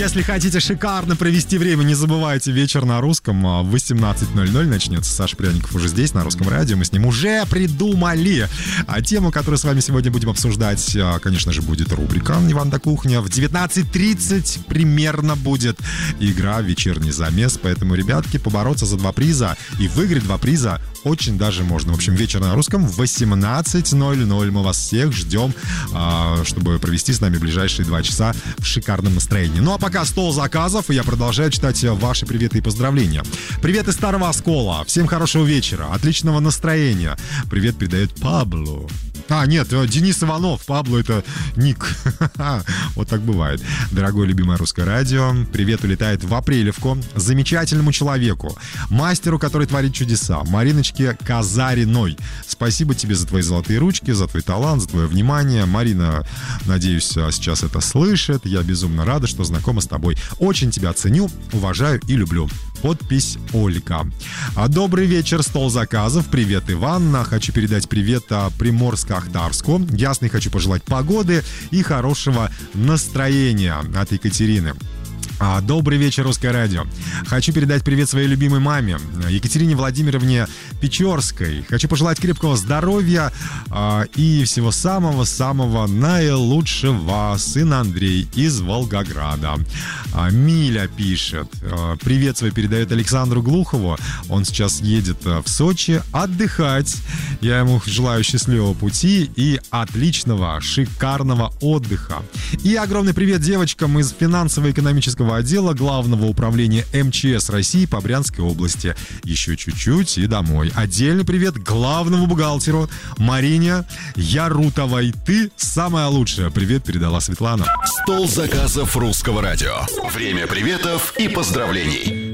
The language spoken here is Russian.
Если хотите шикарно провести время, не забывайте, вечер на русском в 18:00 начнется. Саша Пряников уже здесь, на Русском радио. Мы с ним уже придумали тему, которую с вами сегодня будем обсуждать. Конечно же, будет рубрика «Иван да кухня». В 19:30 примерно будет игра «Вечерний замес». Поэтому, ребятки, побороться за 2 приза и выиграть 2 приза очень даже можно. В общем, вечер на русском в 18:00. Мы вас всех ждем, чтобы провести с нами ближайшие 2 часа в шикарном настроении. Ну а пока стол заказов, и я продолжаю читать ваши приветы и поздравления. Привет из Старого Оскола. Всем хорошего вечера, отличного настроения. Привет передает Пабло. Нет, Денис Иванов. Пабло — это ник. Вот так бывает. Дорогое любимое Русское радио, привет улетает в Апрелевку замечательному человеку, мастеру, который творит чудеса, Мариночке Казариной. Спасибо тебе за твои золотые ручки, за твой талант, за твое внимание. Марина, надеюсь, сейчас это слышит. Я безумно рада, что знакома с тобой. Очень тебя ценю, уважаю и люблю. Подпись Ольга. Добрый вечер, стол заказов. Привет, Иван. Хочу передать привет Приморско-Ахтарску. Ясный хочу пожелать погоды и хорошего настроения от Екатерины. Добрый вечер, Русское радио. Хочу передать привет своей любимой маме, Екатерине Владимировне Печорской. Хочу пожелать крепкого здоровья и всего самого-самого наилучшего. Сын Андрей из Волгограда. Миля пишет. Привет свой передает Александру Глухову. Он сейчас едет в Сочи отдыхать. Я ему желаю счастливого пути и отличного, шикарного отдыха. И огромный привет девочкам из финансово-экономического отдела Главного управления МЧС России по Брянской области. Еще чуть-чуть и домой. Отдельный привет главному бухгалтеру Марине Ярутовой. Ты самая лучшая. Привет передала Светлана. Стол заказов Русского радио. Время приветов и поздравлений.